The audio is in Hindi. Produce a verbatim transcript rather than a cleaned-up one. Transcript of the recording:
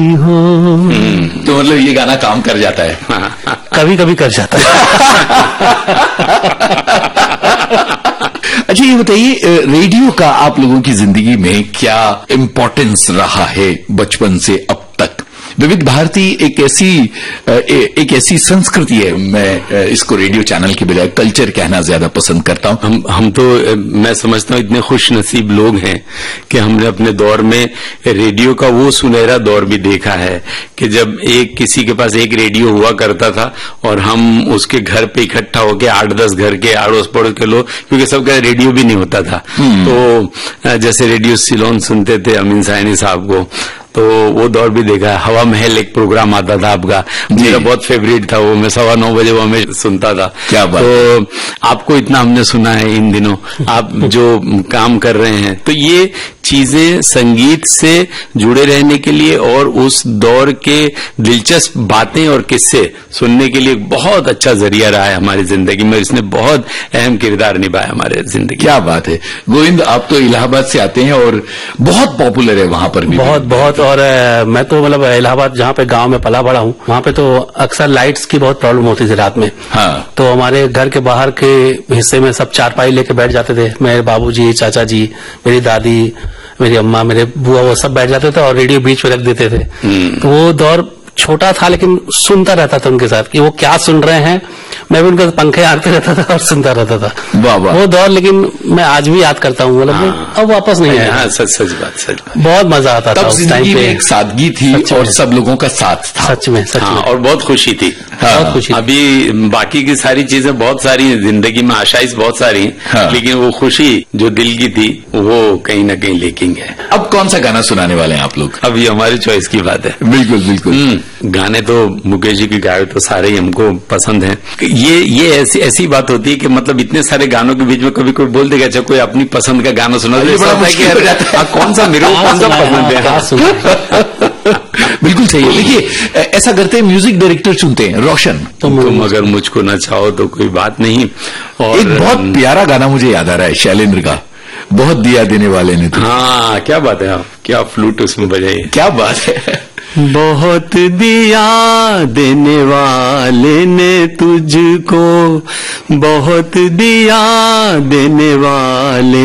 हो। तो मतलब ये गाना काम कर जाता है? कभी कभी कर जाता है। अच्छा, ये बताइए, रेडियो का आप लोगों की जिंदगी में क्या इम्पोर्टेंस रहा है बचपन से अब तक? विविध भारती एक ऐसी एक ऐसी संस्कृति है, मैं इसको रेडियो चैनल के बजाय कल्चर कहना ज्यादा पसंद करता हूं। हम हम तो मैं समझता हूं इतने खुश नसीब लोग हैं कि हमने अपने दौर में रेडियो का वो सुनहरा दौर भी देखा है कि जब एक किसी के पास एक रेडियो हुआ करता था और हम उसके घर पे इकट्ठा होके आठ दस घर के अड़ोस पड़ोस के लोग, क्योंकि सबका रेडियो भी नहीं होता था, तो जैसे रेडियो सिलोन सुनते थे अमीन साइनी साहब को, तो वो दौर भी देखा है। हवा महल एक प्रोग्राम आता था आपका, मेरा बहुत फेवरेट था वो, मैं सवा नौ बजे वो हमें सुनता था। क्या बात। तो आपको इतना हमने सुना है इन दिनों, आप जो काम कर रहे हैं, तो ये चीजें संगीत से जुड़े रहने के लिए और उस दौर के दिलचस्प बातें और किस्से सुनने के लिए बहुत अच्छा जरिया रहा है हमारी जिंदगी में। इसने बहुत अहम किरदार निभाया हमारे जिंदगी। क्या बात है गोविंद, आप तो इलाहाबाद से आते हैं और बहुत पॉपुलर है वहां पर भी। बहुत बहुत और मैं तो मतलब इलाहाबाद जहाँ पे गांव में पला बड़ा हूँ, वहाँ पे तो अक्सर लाइट्स की बहुत प्रॉब्लम होती थी रात में। हाँ। तो हमारे घर के बाहर के हिस्से में सब चारपाई लेके बैठ जाते थे, मेरे बाबूजी, चाचा जी, मेरी दादी, मेरी अम्मा, मेरे बुआ, वो सब बैठ जाते थे और रेडियो बीच में रख देते थे। तो वो दौर छोटा था लेकिन सुनता रहता था उनके साथ कि वो क्या सुन रहे हैं, मैं भी उनके पंखे आते रहता था और सुनता रहता था। वाह वाह। वो दौर लेकिन मैं आज भी याद करता हूँ, मतलब अब वापस नहीं आया। हाँ, सच सच बात, सच बात। बहुत मजा आता था तब उस टाइम जिंदगी पे। में एक सादगी थी और सब लोगों का साथ था। सच में, सच हाँ, में। और बहुत खुशी थी। हाँ, बहुत खुशी। अभी बाकी की सारी चीजें बहुत सारी हैं जिंदगी में, आशाइश बहुत सारी हैं, हाँ। लेकिन वो खुशी जो दिल की थी वो कहीं ना कहीं लेकिंग है। अब कौन सा गाना सुनाने वाले हैं आप लोग? अब ये हमारी चॉइस की बात है। बिल्कुल बिल्कुल। गाने तो मुकेश जी के गाए तो सारे ही हमको पसंद हैं। ये ये ऐसी ऐसी बात होती है कि मतलब इतने सारे गानों के बीच में कभी कोई बोल देगा अच्छा कोई अपनी पसंद का गाना सुना, ये बड़ा मुश्किल हो जाता है। हाँ, कौन सा मेरे को कौन सा पसंद है। बिल्कुल सही है। देखिए, ऐसा करते हैं म्यूजिक डायरेक्टर चुनते हैं, रोशन। तुम तुम अगर मुझको न चाहो तो कोई बात नहीं। और एक बहुत प्यारा गाना मुझे याद आ रहा है शैलेंद्र का, बहुत दिया देने वाले ने। हाँ, क्या बात है, आप क्या फ्लूट उसमें बजाई, क्या बात है। बहुत दिया देने वाले ने तुझको, बहुत दिया देने वाले